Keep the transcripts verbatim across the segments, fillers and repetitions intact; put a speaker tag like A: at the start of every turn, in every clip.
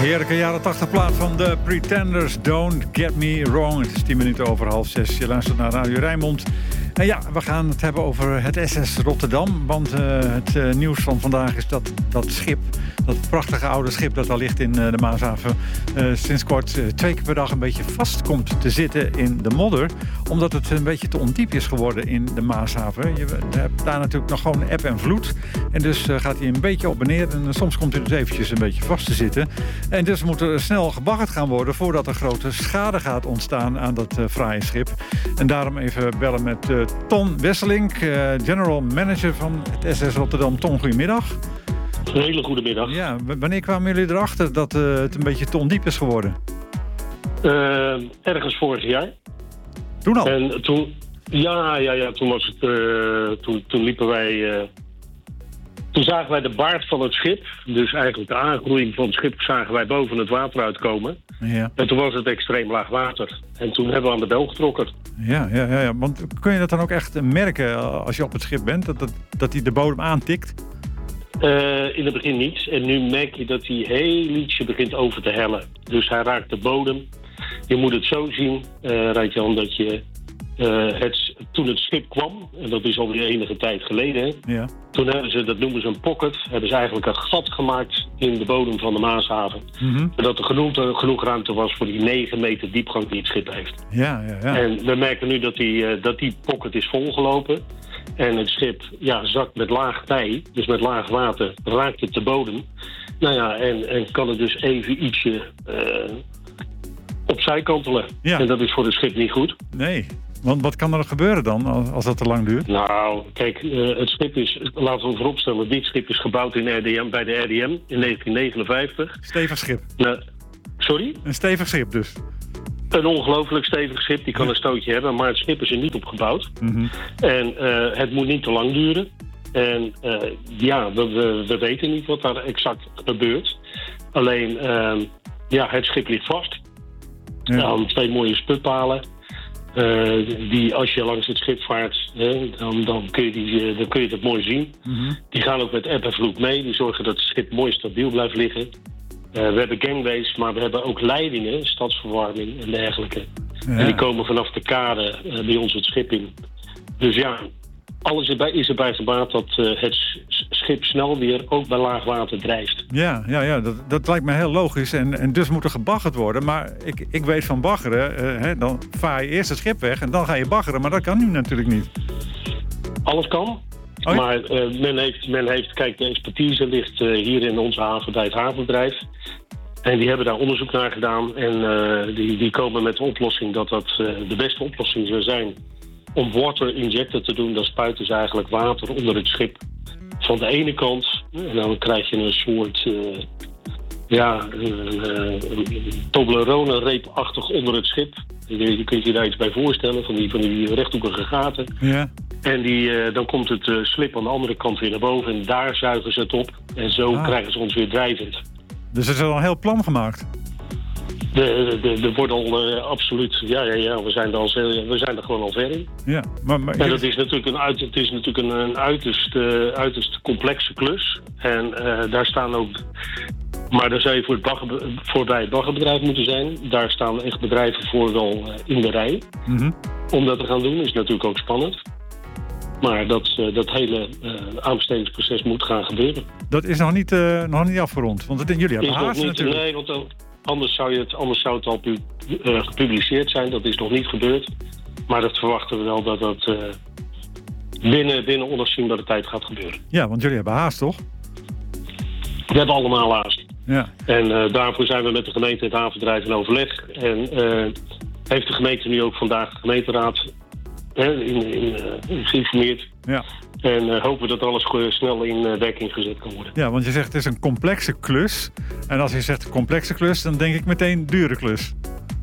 A: Heerlijke jaren tachtig plaat van de Pretenders, Don't Get Me Wrong. Het is tien minuten over half zes. Je luistert naar Radio Rijnmond. En ja, we gaan het hebben over het S S Rotterdam. Want uh, het uh, nieuws van vandaag is dat dat schip, dat prachtige oude schip dat al ligt in uh, de Maashaven, uh, sinds kort uh, twee keer per dag een beetje vast komt te zitten in de modder. Omdat het een beetje te ondiep is geworden in de Maashaven. Je hebt daar natuurlijk nog gewoon eb en vloed. En dus uh, gaat hij een beetje op en neer. En uh, soms komt hij dus eventjes een beetje vast te zitten. En dus moet er snel gebaggerd gaan worden voordat er grote schade gaat ontstaan aan dat uh, fraaie schip. En daarom even bellen met uh, Ton Wesselink, uh, general manager van het S S Rotterdam. Ton, goedemiddag.
B: Een hele goede middag.
A: Ja, w- wanneer kwamen jullie erachter dat uh, het een beetje te ondiep is geworden?
B: Uh, ergens vorig jaar.
A: Toen al?
B: En toen, ja, ja, ja, toen was het, uh, toen, toen liepen wij, uh, toen zagen wij de baard van het schip, dus eigenlijk de aangroeiing van het schip, zagen wij boven het water uitkomen.
A: Ja.
B: En toen was het extreem laag water. En toen hebben we aan de bel getrokken.
A: Ja, ja, ja, ja, want kun je dat dan ook echt merken als je op het schip bent, dat, dat, dat hij de bodem aantikt?
B: Uh, in het begin niet. En nu merk je dat hij heel ietsje begint over te hellen. Dus hij raakt de bodem. Je moet het zo zien, uh, Rijtjan, dat je uh, het, toen het schip kwam, en dat is alweer enige tijd geleden, hè,
A: Ja.
B: toen hebben ze, dat noemen ze een pocket, hebben ze eigenlijk een gat gemaakt in de bodem van de Maashaven.
A: Mm-hmm.
B: Zodat er genoeg, genoeg ruimte was voor die negen meter diepgang die het schip heeft.
A: Ja, ja, ja.
B: En we merken nu dat die, uh, dat die pocket is volgelopen. En het schip ja, zakt met laag tij, dus met laag water, raakt het de bodem. Nou ja, en, en kan het dus even ietsje uh, opzij kantelen.
A: Ja.
B: En dat is voor het schip niet goed.
A: Nee, want wat kan er gebeuren dan als, als dat te lang duurt?
B: Nou, kijk, uh, het schip is, laten we vooropstellen, dit schip is gebouwd in R D M, bij de R D M in negentien negenenvijftig.
A: Stevig schip.
B: Nou, sorry?
A: Een stevig schip dus.
B: Een ongelooflijk stevig schip, die kan een stootje hebben, maar het schip is er niet op gebouwd.
A: Mm-hmm.
B: En uh, het moet niet te lang duren. En uh, ja, we, we, we weten niet wat daar exact gebeurt. Alleen, uh, ja, het schip ligt vast.
A: Ja.
B: Aan twee mooie sputpalen. Uh, die als je langs het schip vaart, hè, dan, dan, kun je die, dan kun je dat mooi zien.
A: Mm-hmm.
B: Die gaan ook met eb en vloed mee. Die zorgen dat het schip mooi stabiel blijft liggen. Uh, we hebben gangways, maar we hebben ook leidingen, stadsverwarming en dergelijke.
A: Ja.
B: En die komen vanaf de kade uh, bij ons het schip in. Dus ja, alles erbij, is erbij gebaat dat uh, het schip snel weer ook bij laag water drijft.
A: Ja, ja, ja dat, dat lijkt me heel logisch. En, en dus moet er gebaggerd worden. Maar ik, ik weet van baggeren, uh, hè, dan vaar je eerst het schip weg en dan ga je baggeren. Maar dat kan nu natuurlijk niet.
B: Alles kan.
A: Oh ja?
B: Maar uh, men, heeft, men heeft, kijk, de expertise ligt uh, hier in onze haven bij het havenbedrijf. En die hebben daar onderzoek naar gedaan. En uh, die, die komen met de oplossing dat dat uh, de beste oplossing zou zijn om water injector te doen. Dan spuiten ze eigenlijk water onder het schip van de ene kant. En dan krijg je een soort uh, ja, een, een Toblerone-reepachtig onder het schip. Je, je kunt je daar iets bij voorstellen, van die, van die rechthoekige gaten.
A: Ja.
B: En die, uh, dan komt het uh, slip aan de andere kant weer naar boven en daar zuigen ze het op. En zo
A: Ah.
B: krijgen ze ons weer drijvend.
A: Dus er is al een heel plan gemaakt.
B: Er wordt al uh, absoluut, ja, ja, ja, we zijn er, al, we zijn er gewoon al ver in.
A: Ja, maar, maar
B: En dat is natuurlijk een, uit, het is natuurlijk een, een uiterst, uh, uiterst complexe klus. En uh, daar staan ook, maar daar zou je voor, het bagger, voor bij het baggerbedrijf moeten zijn. Daar staan echt bedrijven voor wel uh, in de rij.
A: Mm-hmm.
B: Om dat te gaan doen is natuurlijk ook spannend. Maar dat, uh, dat hele uh, aanbestedingsproces moet gaan gebeuren.
A: Dat is nog niet, uh, nog niet afgerond. Want het, jullie hebben
B: Is nog
A: haast
B: niet,
A: natuurlijk.
B: nee, want ook, anders, zou je het, anders zou het al pu- uh, gepubliceerd zijn. Dat is nog niet gebeurd. Maar dat verwachten we wel dat dat uh, binnen, binnen onafzienbare tijd gaat gebeuren.
A: Ja, want jullie hebben haast, toch?
B: We hebben allemaal haast.
A: Ja.
B: En uh, daarvoor zijn we met de gemeente en het havenbedrijf in overleg. En uh, heeft de gemeente nu ook vandaag de gemeenteraad hè, in, in, uh, geïnformeerd.
A: Ja.
B: En uh, hopen dat alles go- snel in uh, werking gezet kan worden.
A: Ja, want je zegt het is een complexe klus. En als je zegt complexe klus, dan denk ik meteen dure klus.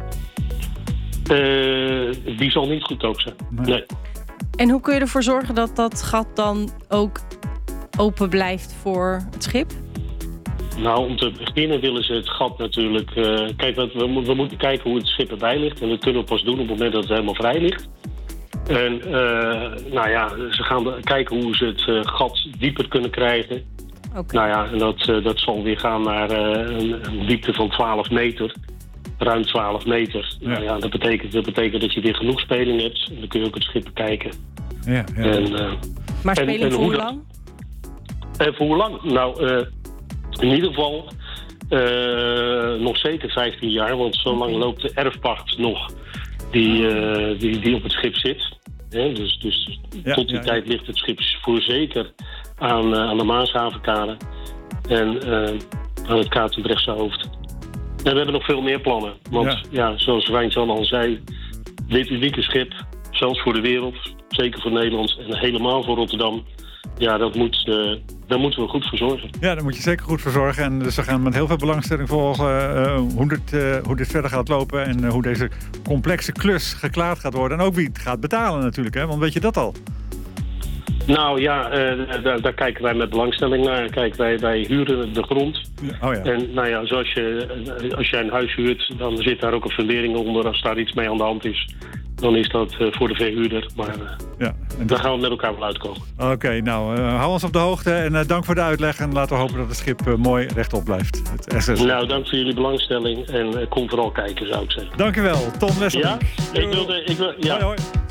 B: Uh, die zal niet goedkoop zijn.
A: Nee.
B: Nee.
C: En hoe kun je ervoor zorgen dat dat gat dan ook open blijft voor het schip?
B: Nou, om te beginnen willen ze het gat natuurlijk... Uh, kijk, we, we, we moeten kijken hoe het schip erbij ligt. En dat kunnen we pas doen op het moment dat het helemaal vrij ligt. En uh, nou ja, ze gaan kijken hoe ze het uh, gat dieper kunnen krijgen.
C: Okay.
B: Nou ja, en dat, uh, dat zal weer gaan naar uh, een, een diepte van twaalf meter. Ruim twaalf meter. Ja. Nou ja, dat betekent, dat betekent dat je weer genoeg speling hebt. En dan kun je ook het schip bekijken.
A: Ja, ja.
B: En, uh,
C: maar speling
B: en, en
C: voor hoe
B: dat,
C: lang?
B: En voor hoe lang? Nou, uh, in ieder geval uh, nog zeker vijftien jaar. Want zo lang loopt de erfpacht nog die, uh, die, die op het schip zit. Ja, dus dus ja, tot die ja, tijd ja. ligt het schip voorzeker aan, uh, aan de Maashavenkade en uh, aan het Katendrechtse hoofd. En we hebben nog veel meer plannen. Want ja, ja zoals Wijnsan al zei, dit unieke schip, zelfs voor de wereld, zeker voor Nederland en helemaal voor Rotterdam, ja, dat moet, uh, daar moeten we goed voor zorgen.
A: Ja, daar moet je zeker goed voor zorgen. En dus we gaan met heel veel belangstelling volgen uh, hoe, dit, uh, hoe dit verder gaat lopen en uh, hoe deze complexe klus geklaard gaat worden. En ook wie het gaat betalen natuurlijk, hè? Want weet je dat al?
B: Nou ja, uh, daar, daar kijken wij met belangstelling naar. Kijk, wij, wij huren de grond.
A: Oh ja.
B: En nou ja, zoals je, als jij een huis huurt, dan zit daar ook een fundering onder. Als daar iets mee aan de hand is, dan is dat uh, voor de verhuurder. Maar uh, ja, en daar gaan we met elkaar wel uitkomen.
A: Oké, okay, nou, uh, hou ons op de hoogte en uh, dank voor de uitleg. En laten we hopen dat het schip uh, mooi rechtop blijft. Het S S.
B: Nou, dank voor jullie belangstelling. En uh, kom vooral kijken, zou ik zeggen.
A: Dank je wel, Ton Wesselink.
B: Ja, ik wilde... Ik wil, ja.
A: Hoi, hoi.